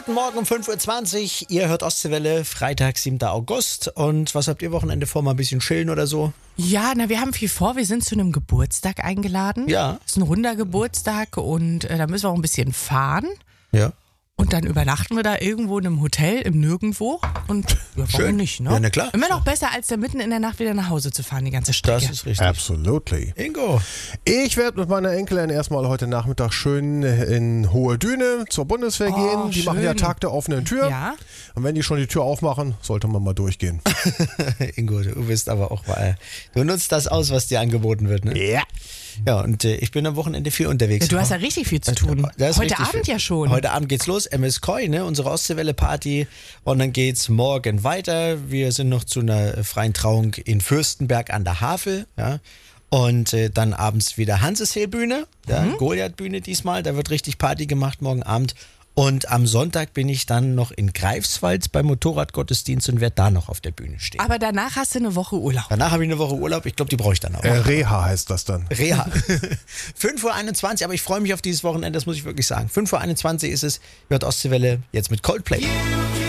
Guten Morgen um 5.20 Uhr. Ihr hört Ostseewelle, Freitag, 7. August. Und was habt ihr Wochenende vor? Mal ein bisschen chillen oder so? Ja, wir haben viel vor. Wir sind zu einem Geburtstag eingeladen. Ja. Es ist ein runder Geburtstag und da müssen wir auch ein bisschen fahren. Ja. Und dann übernachten wir da irgendwo in einem Hotel im Nirgendwo. Und ja, warum Schön. nicht, ne? Ja, na klar. Immer noch besser, als da mitten in der Nacht wieder nach Hause zu fahren, die ganze Strecke. Das ist richtig. Absolutely. Ingo. Ich werde mit meiner Enkelin erstmal heute Nachmittag schön in Hohe Düne zur Bundeswehr gehen. Die machen ja schön. Tag der offenen Tür. Ja. Und wenn die schon die Tür aufmachen, sollte man mal durchgehen. Ingo, du bist aber auch mal. Du nutzt das aus, was dir angeboten wird, ne? Ja. Ja, und ich bin am Wochenende viel unterwegs. Ja, du hast ja richtig viel zu tun. Das ist Heute richtig Abend viel. ja schon. Heute Abend geht's los, MS Koi, ne, unsere Ostseewelle-Party. Und dann geht's morgen weiter. Wir sind noch zu einer freien Trauung in Fürstenberg an der Havel. Ja. Und dann abends wieder Hanseshehl-Bühne, ja, Goliath-Bühne diesmal. Da wird richtig Party gemacht morgen Abend. Und am Sonntag bin ich dann noch in Greifswald beim Motorradgottesdienst und werde da noch auf der Bühne stehen. Aber danach hast du eine Woche Urlaub. Danach habe ich eine Woche Urlaub. Ich glaube, die brauche ich dann auch. Reha heißt das dann. Reha. 5.21 Uhr, aber ich freue mich auf dieses Wochenende, das muss ich wirklich sagen. 5.21 Uhr ist es, wird Ostseewelle jetzt mit Coldplay.